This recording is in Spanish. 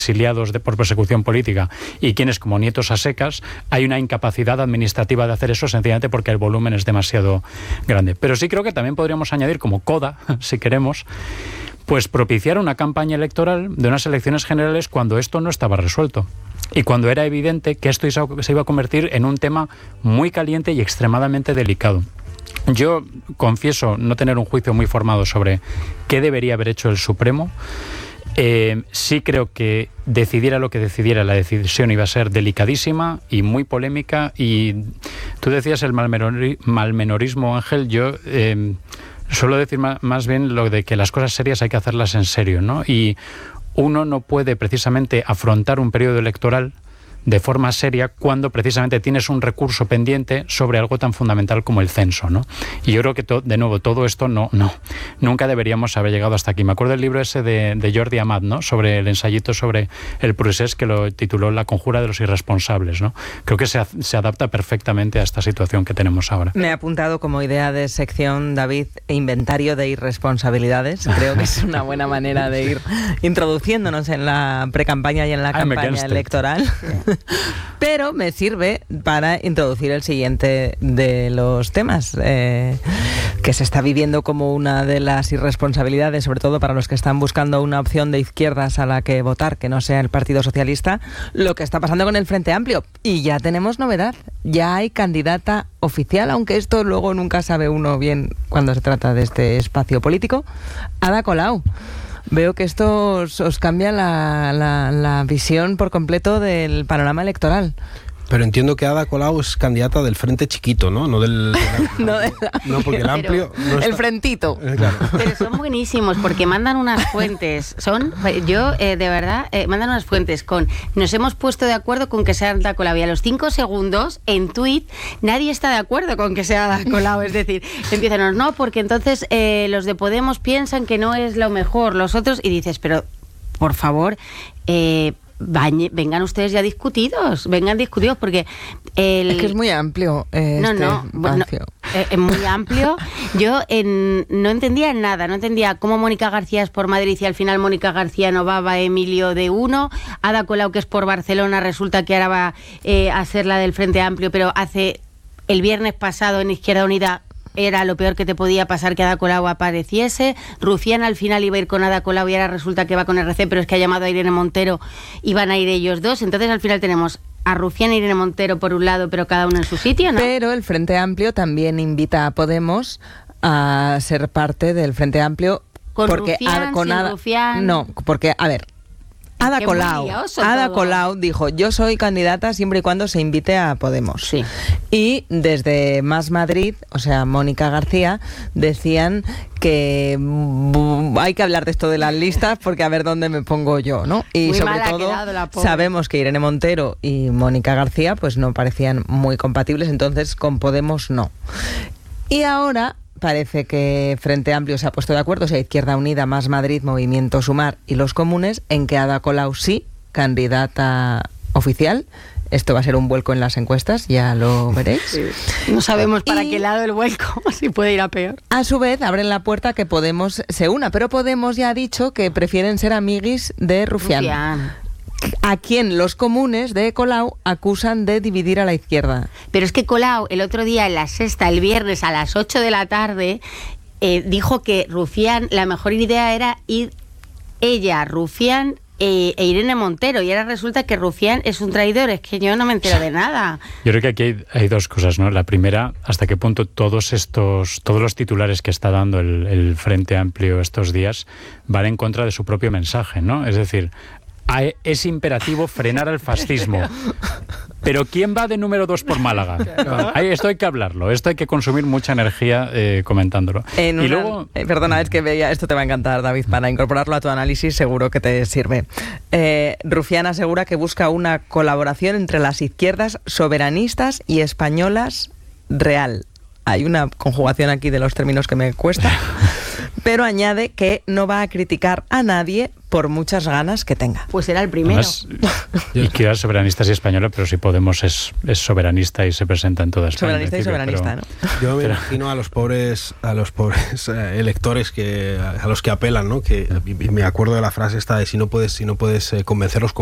exiliados por persecución política y quienes como nietos a secas, hay una incapacidad administrativa de hacer eso sencillamente porque el volumen es demasiado grande. Pero sí creo que también podríamos añadir como coda, si queremos, pues propiciar una campaña electoral de unas elecciones generales cuando esto no estaba resuelto y cuando era evidente que esto se iba a convertir en un tema muy caliente y extremadamente delicado. Yo confieso no tener un juicio muy formado sobre qué debería haber hecho el Supremo. Sí creo que decidiera lo que decidiera, la decisión iba a ser delicadísima y muy polémica. Y tú decías el malmenorismo, Ángel. Yo suelo decir más bien lo de que las cosas serias hay que hacerlas en serio, ¿no? Y uno no puede precisamente afrontar un periodo electoral de forma seria cuando precisamente tienes un recurso pendiente sobre algo tan fundamental como el censo, ¿no? Y yo creo que, de nuevo, todo esto nunca deberíamos haber llegado hasta aquí. Me acuerdo del libro ese de Jordi Amat, ¿no? Sobre el ensayito sobre el procés que lo tituló La conjura de los irresponsables, ¿no? Creo que se adapta perfectamente a esta situación que tenemos ahora. Me he apuntado como idea de sección, David, inventario de irresponsabilidades. Creo que es una buena manera de ir introduciendo en la precampaña y en la campaña electoral. Pero me sirve para introducir el siguiente de los temas que se está viviendo como una de las irresponsabilidades, sobre todo para los que están buscando una opción de izquierdas a la que votar, que no sea el Partido Socialista, lo que está pasando con el Frente Amplio. Y ya tenemos novedad, ya hay candidata oficial, aunque esto luego nunca sabe uno bien cuando se trata de este espacio político. Ada Colau. Veo que esto os cambia la visión por completo del panorama electoral. Pero entiendo que Ada Colau es candidata del Frente Chiquito, ¿no? No del... no, porque el amplio... No está... El frentito. Claro. Pero son buenísimos porque mandan unas fuentes. De verdad, mandan unas fuentes con... Nos hemos puesto de acuerdo con que sea Ada Colau y a los 5 segundos, en tuit, nadie está de acuerdo con que sea Ada Colau. Es decir, empiezan, no, porque entonces los de Podemos piensan que no es lo mejor, los otros... Y dices, pero, por favor... vengan ustedes ya discutidos, porque es que es muy amplio. Es muy amplio. Yo no entendía nada, no entendía cómo Mónica García es por Madrid y al final Mónica García no va a Emilio de uno, Ada Colau que es por Barcelona resulta que ahora va a ser la del Frente Amplio, pero el viernes pasado en Izquierda Unida era lo peor que te podía pasar que Ada Colau apareciese. Rufián al final iba a ir con Ada Colau y ahora resulta que va con RC, pero es que ha llamado a Irene Montero y van a ir ellos dos. Entonces al final tenemos a Rufián e Irene Montero por un lado, pero cada uno en su sitio, ¿no? Pero el Frente Amplio también invita a Podemos a ser parte del Frente Amplio. ¿Con porque Rufián, con Ada, Rufián? No, porque, a ver... Ada Colau dijo, yo soy candidata siempre y cuando se invite a Podemos. Sí. Y desde Más Madrid, o sea, Mónica García, decían que hay que hablar de esto de las listas porque a ver dónde me pongo yo, ¿no? Y muy sobre todo sabemos que Irene Montero y Mónica García pues no parecían muy compatibles, entonces con Podemos no. Y ahora... parece que Frente Amplio se ha puesto de acuerdo, o sea, Izquierda Unida, Más Madrid, Movimiento Sumar y los comunes, en que Ada Colau sí, candidata oficial. Esto va a ser un vuelco en las encuestas, ya lo veréis. Sí. No sabemos para qué lado el vuelco, si puede ir a peor. A su vez, abren la puerta a que Podemos se una, pero Podemos ya ha dicho que prefieren ser amiguis de Rufián. A quien los comunes de Colau acusan de dividir a la izquierda. Pero es que Colau el otro día en La Sexta, el viernes a las 8 de la tarde, dijo que Rufián, la mejor idea era ir ella, Rufián e Irene Montero, y ahora resulta que Rufián es un traidor. Es que yo no me entero de nada. Yo creo que aquí hay dos cosas, ¿no? La primera, hasta qué punto todos los titulares que está dando el Frente Amplio estos días van en contra de su propio mensaje, ¿no? Es decir, es imperativo frenar al fascismo. Pero ¿quién va de número 2 por Málaga? Esto hay que hablarlo, esto hay que consumir mucha energía comentándolo. Perdona, es que veía, esto te va a encantar, David, para incorporarlo a tu análisis seguro que te sirve. Rufián asegura que busca una colaboración entre las izquierdas soberanistas y españolas real. Hay una conjugación aquí de los términos que me cuesta. pero añade que no va a criticar a nadie por muchas ganas que tenga. Pues será el primero. Además, y quiero soberanista y española, pero si Podemos es soberanista y se presenta en toda España. Soberanista y soberanista, ¿no? Yo me imagino a los pobres electores a los que apelan, ¿no? Que me acuerdo de la frase esta de si no puedes convencerlos